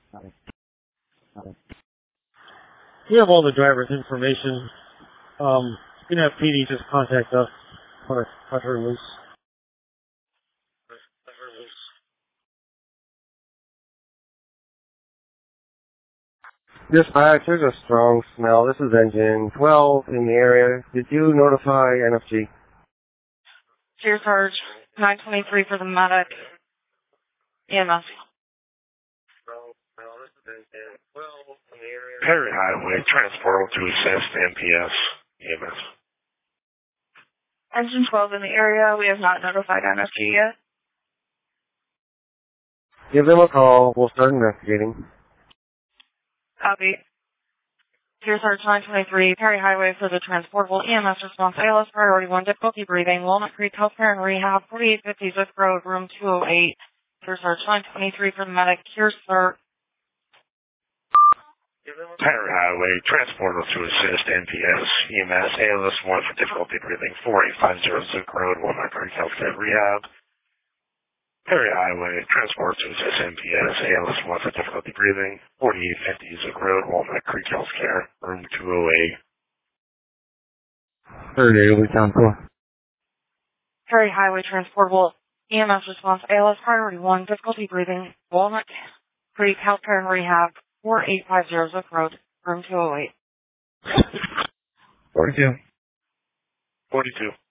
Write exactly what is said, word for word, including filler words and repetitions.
We have all the driver's information. Um, you can have P D just contact us. Let let her loose. Let her loose. Dispatch, there's a strong smell. This is engine twelve in the area. Did you notify N F G? Cheers, Sarge. nine twenty-three for the medic. E M S. Perry Highway, transportal to assist N P S, E M S. Engine twelve in the area. We have not notified N F G yet. Give them a call. We'll start investigating. Copy. Cheers, Sarge. nine twenty-three, Perry Highway for the transportable E M S response. A L S priority one, difficulty breathing. Walnut Creek Healthcare and Rehab, forty-eight fifty Zip Road, room two oh eight. Cheers, Sarge. nine twenty-three for the medic. Cheers, sir. Perry Highway, transportal to assist N P S, E M S, A L S one for difficulty breathing, four eight five zero Zip Road, Walnut Creek Healthcare Rehab. Perry Highway, transport to assist N P S, A L S one for difficulty breathing, forty-eight fifty Zip Road, Walnut Creek Healthcare, room two oh eight. Third Italy Town Core. Perry Highway, transportable E M S response. A L S priority one, difficulty breathing. Walnut Creek Healthcare and Rehab, four eight five zero Zip Road, room two oh eight. forty-two. forty-two.